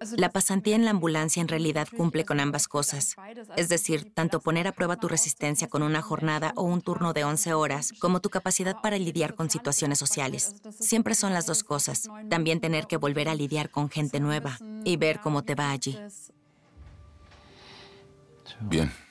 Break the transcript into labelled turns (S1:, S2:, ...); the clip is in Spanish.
S1: La pasantía en la ambulancia en realidad cumple con ambas cosas. Es decir, tanto poner a prueba tu resistencia con una jornada o un turno de 11 horas, como tu capacidad para lidiar con situaciones sociales. Siempre son las dos cosas. También tener que volver a lidiar con gente nueva y ver cómo te va allí.
S2: Bien.